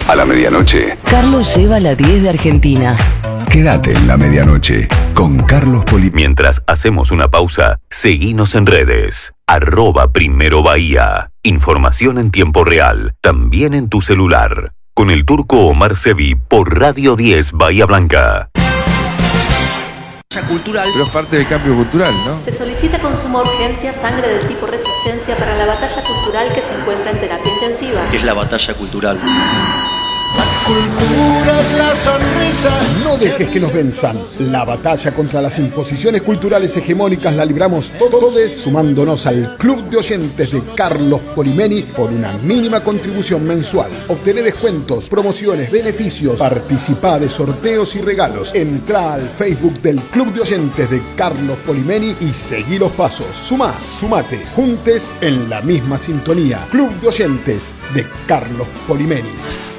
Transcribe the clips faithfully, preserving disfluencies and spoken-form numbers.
A la medianoche. Carlos lleva la diez de Argentina. Quédate en la medianoche con Carlos Poli. Mientras hacemos una pausa, seguinos en redes. Arroba Primero Bahía. Información en tiempo real, también en tu celular. Con el turco Omar Sevi por Radio diez Bahía Blanca. Cultural. Pero es parte del cambio cultural, ¿no? Se solicita con suma urgencia sangre del tipo resistencia para la batalla cultural que se encuentra en terapia intensiva. ¿Qué es la batalla cultural? La cultura es la sonrisa. No dejes que nos venzan. La batalla contra las imposiciones culturales hegemónicas la libramos todos sumándonos al Club de Oyentes de Carlos Polimeni por una mínima contribución mensual. Obtené descuentos, promociones, beneficios, participá de sorteos y regalos. Entrá al Facebook del Club de Oyentes de Carlos Polimeni y seguí los pasos. Sumá, sumate, juntes en la misma sintonía. Club de Oyentes de Carlos Polimeni.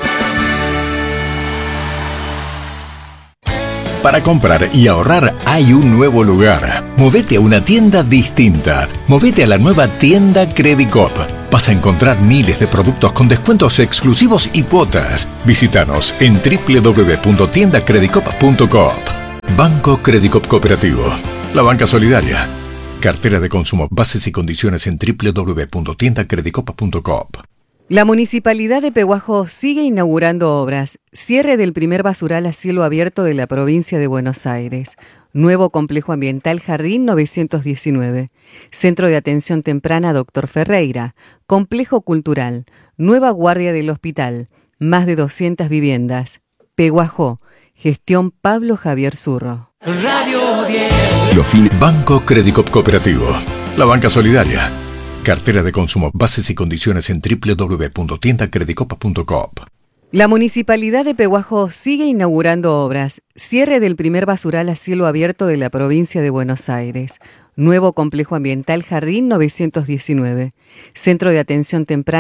Para comprar y ahorrar hay un nuevo lugar. Movete a una tienda distinta. Movete a la nueva tienda Credicop. Vas a encontrar miles de productos con descuentos exclusivos y cuotas. Visítanos en doble u doble u doble u punto tienda credicop punto coop. Banco Credicop Cooperativo. La banca solidaria. Cartera de consumo. Bases y condiciones en doble u doble u doble u punto tienda credicop punto coop. La Municipalidad de Pehuajó sigue inaugurando obras. Cierre del primer basural a cielo abierto de la provincia de Buenos Aires. Nuevo complejo ambiental Jardín novecientos diecinueve. Centro de atención temprana Doctor Ferreira. Complejo cultural. Nueva guardia del hospital. Más de doscientas viviendas. Pehuajó. Gestión Pablo Javier Zurro. Radio diez. Los fines. Banco Credicop Cooperativo. La banca solidaria. Cartera de consumo. Bases y condiciones en doble u doble u doble u punto tienda credicop punto coop. La Municipalidad de Pehuajó sigue inaugurando obras. Cierre del primer basural a cielo abierto de la provincia de Buenos Aires. Nuevo complejo ambiental Jardín novecientos diecinueve. Centro de atención temprana